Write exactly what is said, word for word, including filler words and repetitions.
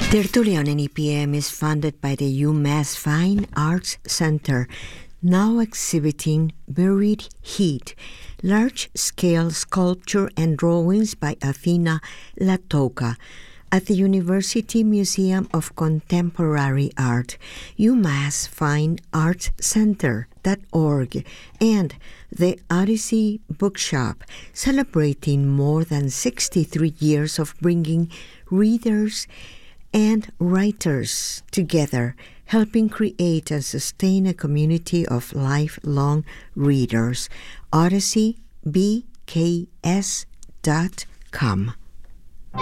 Tertulion in E P M is funded by the UMass Fine Arts Center, now exhibiting Buried Heat, large-scale sculpture and drawings by Athena Latoka, at the University Museum of Contemporary Art, UMass Fine Arts Center dot org, and the Odyssey Bookshop, celebrating more than sixty-three years of bringing readers and writers together, helping create and sustain a community of lifelong readers. Odyssey B K S dot com